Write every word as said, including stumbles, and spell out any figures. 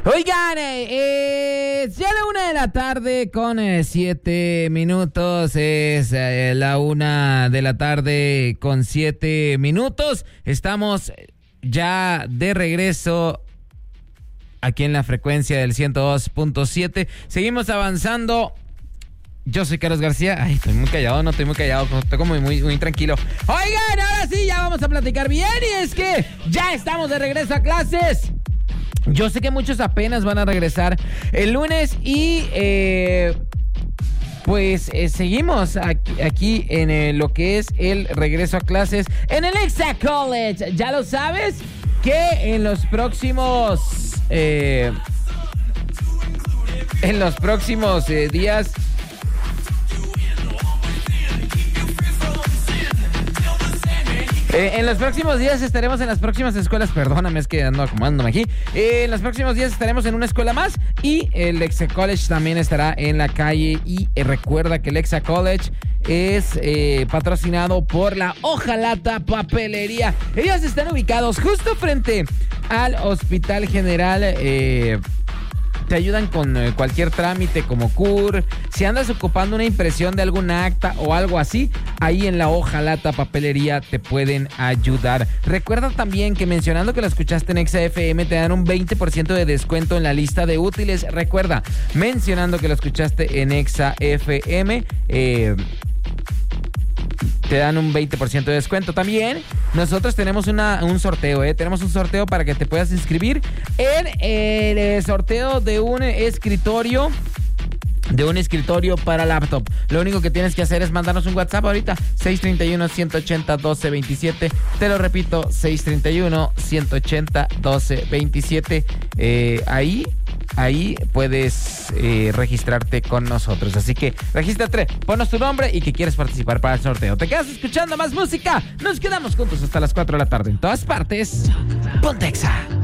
Oigan, eh, es ya la una de la tarde con eh, siete minutos. Es eh, la una de la tarde con siete minutos. Estamos ya de regreso aquí en la frecuencia del ciento dos punto siete. Seguimos avanzando. Yo soy Carlos García. Ay, estoy muy callado, no estoy muy callado, estoy como muy, muy tranquilo. Oigan, ahora sí, ya vamos a platicar bien. Y es que ya estamos de regreso a clases. Yo sé que muchos apenas van a regresar el lunes y eh, pues eh, seguimos aquí, aquí en eh, lo que es el regreso a clases en el Exa College. Ya lo sabes que en los próximos eh, en los próximos eh, días Eh, en los próximos días estaremos en las próximas escuelas. Perdóname, es que ando acomodándome aquí. Eh, en los próximos días estaremos en una escuela más. Y el Exa College también estará en la calle. Y eh, recuerda que el Exa College es eh, patrocinado por la Hojalata Papelería. Ellos están ubicados justo frente al Hospital General. Eh... Te ayudan con eh, cualquier trámite como C U R. Si andas ocupando una impresión de algún acta o algo así, ahí en la Hojalata Papelería te pueden ayudar. Recuerda también que mencionando que lo escuchaste en Exa F M te dan un veinte por ciento de descuento en la lista de útiles. Recuerda, mencionando que lo escuchaste en Exa F M, eh... te dan un veinte por ciento de descuento. También nosotros tenemos una, un sorteo, ¿eh? Tenemos un sorteo para que te puedas inscribir en el sorteo de un escritorio. De un escritorio para laptop. Lo único que tienes que hacer es mandarnos un WhatsApp ahorita. seis tres uno, uno ocho cero, uno dos dos siete. Te lo repito, seis tres uno, uno ocho cero, uno dos dos siete. Eh, ahí... Ahí puedes eh, registrarte con nosotros. Así que regístrate, ponos tu nombre y que quieres participar para el sorteo. ¿Te quedas escuchando más música? Nos quedamos juntos hasta las cuatro de la tarde. En todas partes, Ponte Exa.